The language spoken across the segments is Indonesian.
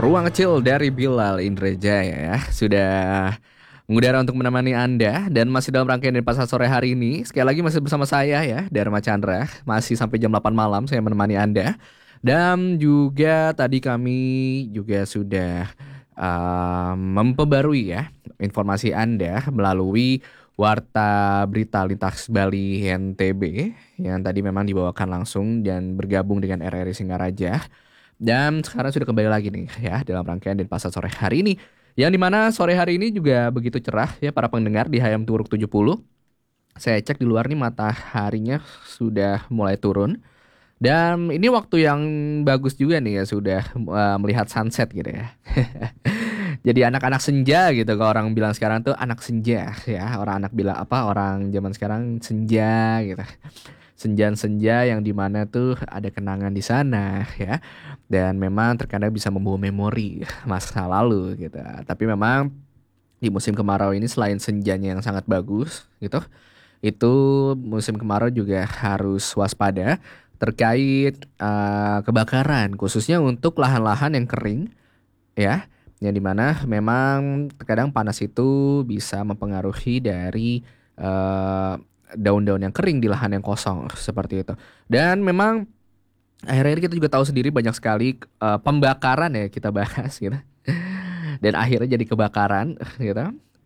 Ruang Kecil dari Bilal Indrajaya ya sudah mengudara untuk menemani Anda dan masih dalam rangkaian dari Pasar Sore hari ini. Sekali lagi masih bersama saya ya, Dharma Chandra. Masih sampai jam 8 malam saya menemani Anda. Dan juga tadi kami juga sudah memperbarui ya informasi Anda melalui Warta Berita Lintas Bali NTB yang tadi memang dibawakan langsung dan bergabung dengan RRI Singaraja. Dan sekarang sudah kembali lagi nih ya dalam rangkaian Denpasar Sore hari ini. Yang dimana sore hari ini juga begitu cerah ya para pendengar di HM Turuk 70. Saya cek di luar nih mataharinya sudah mulai turun. Dan ini waktu yang bagus juga nih ya sudah melihat sunset gitu ya. Jadi anak-anak senja gitu kalau orang bilang sekarang tuh anak senja ya. Orang anak bilang apa orang zaman sekarang senja gitu. Senja-senja yang dimana tuh ada kenangan di sana ya. Dan memang terkadang bisa membawa memori masa lalu gitu. Tapi memang di musim kemarau ini selain senjanya yang sangat bagus gitu, itu musim kemarau juga harus waspada terkait kebakaran khususnya untuk lahan-lahan yang kering ya. Yang dimana memang terkadang panas itu bisa mempengaruhi dari daun-daun yang kering di lahan yang kosong seperti itu. Dan memang akhir-akhir kita juga tahu sendiri banyak sekali pembakaran ya kita bahas gitu. Dan akhirnya jadi kebakaran gitu.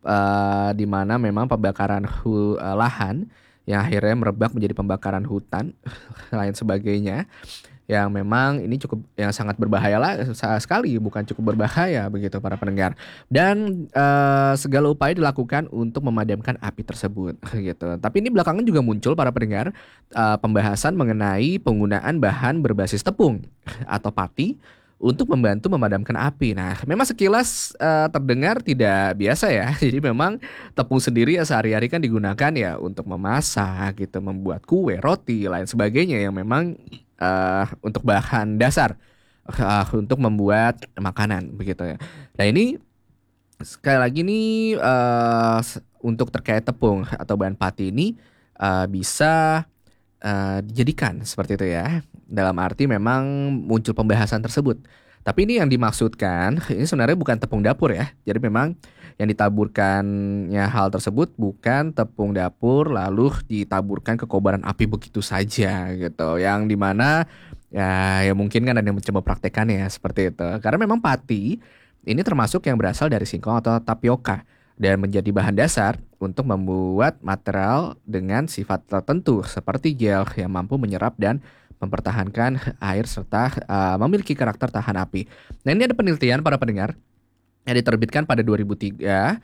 Di mana memang pembakaran lahan yang akhirnya merebak menjadi pembakaran hutan lain sebagainya. Yang memang ini cukup yang sangat berbahaya lah sekali, bukan cukup berbahaya begitu para pendengar. Dan segala upaya dilakukan untuk memadamkan api tersebut gitu. Tapi ini belakangan juga muncul para pendengar pembahasan mengenai penggunaan bahan berbasis tepung atau pati untuk membantu memadamkan api. Nah, memang sekilas terdengar tidak biasa ya. Jadi memang tepung sendiri ya sehari-hari kan digunakan ya untuk memasak gitu, membuat kue, roti, lain sebagainya yang memang untuk bahan dasar untuk membuat makanan begitu ya. Nah ini sekali lagi nih untuk terkait tepung atau bahan pati ini bisa dijadikan seperti itu ya. Dalam arti memang muncul pembahasan tersebut. Tapi ini yang dimaksudkan ini sebenarnya bukan tepung dapur ya. Jadi memang yang ditaburkannya hal tersebut bukan tepung dapur lalu ditaburkan ke kobaran api begitu saja gitu. Yang dimana ya mungkin kan ada yang mencoba praktekannya ya seperti itu. Karena memang pati ini termasuk yang berasal dari singkong atau tapioka dan menjadi bahan dasar untuk membuat material dengan sifat tertentu seperti gel yang mampu menyerap dan mempertahankan air serta memiliki karakter tahan api. Nah ini ada penelitian para pendengar yang diterbitkan pada 2023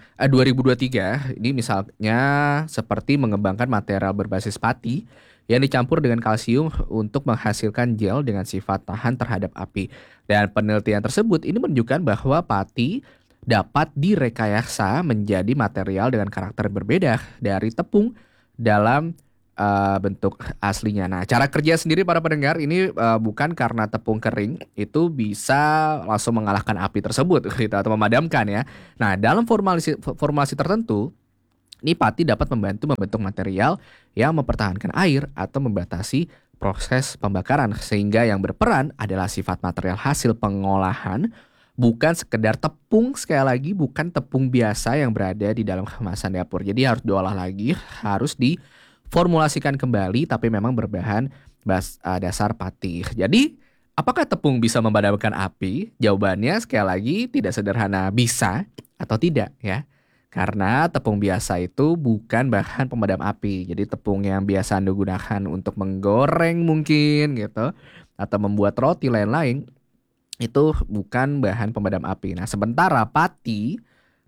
ini misalnya seperti mengembangkan material berbasis pati yang dicampur dengan kalsium untuk menghasilkan gel dengan sifat tahan terhadap api. Dan penelitian tersebut ini menunjukkan bahwa pati dapat direkayasa menjadi material dengan karakter berbeda dari tepung dalam bentuk aslinya. Nah, cara kerja sendiri para pendengar ini bukan karena tepung kering itu bisa langsung mengalahkan api tersebut gitu, atau memadamkan ya. Nah, dalam formulasi tertentu, ini pati dapat membantu membentuk material yang mempertahankan air atau membatasi proses pembakaran sehingga yang berperan adalah sifat material hasil pengolahan bukan sekedar tepung, sekali lagi bukan tepung biasa yang berada di dalam kemasan dapur. Jadi harus diolah lagi, harus diformulasikan kembali tapi memang berbahan dasar pati. Jadi apakah tepung bisa memadamkan api? Jawabannya sekali lagi tidak sederhana bisa atau tidak ya. Karena tepung biasa itu bukan bahan pemadam api. Jadi tepung yang biasa Anda gunakan untuk menggoreng mungkin gitu atau membuat roti lain-lain itu bukan bahan pemadam api. Nah, sementara pati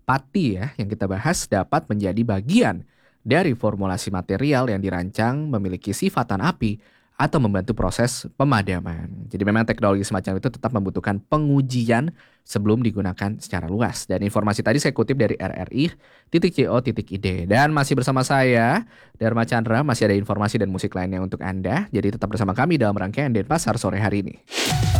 ya yang kita bahas dapat menjadi bagian dari formulasi material yang dirancang memiliki sifat tahan api atau membantu proses pemadaman. Jadi memang teknologi semacam itu tetap membutuhkan pengujian sebelum digunakan secara luas. Dan informasi tadi saya kutip dari rri.co.id. Dan masih bersama saya, Dharma Chandra, masih ada informasi dan musik lainnya untuk Anda. Jadi tetap bersama kami dalam rangkaian Denpasar sore hari ini.